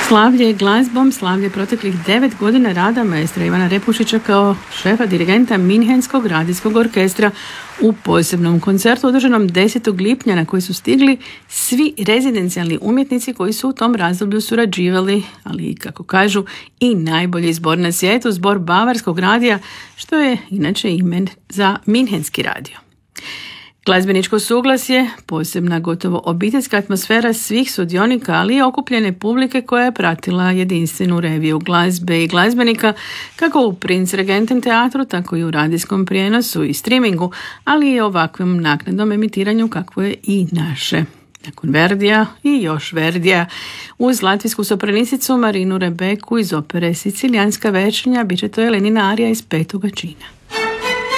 Slavlje glazbom, slavlje proteklih 9 godina rada maestra Ivana Repušića kao šefa dirigenta Minhenskog radijskog orkestra u posebnom koncertu održanom 10. lipnja na koji su stigli svi rezidencijalni umjetnici koji su u tom razdoblju surađivali, ali i kako kažu i najbolji zbor na svijetu, zbor Bavarskog radija, što je inače ime za Minhenski radio. Glazbeničko suglasje, posebna gotovo obiteljska atmosfera svih sudionika, ali i okupljene publike koja je pratila jedinstvenu reviju glazbe i glazbenika kako u Princ Regentem teatru, tako i u radijskom prijenosu i streamingu, ali i ovakvom naknadnom emitiranju kakvo je i naše. Nakon Verdija i još Verdija, uz latvijsku sopranisicu Marinu Rebeku iz opere Sicilijanska večernja, bit će to Jelenina arija iz Petoga čina.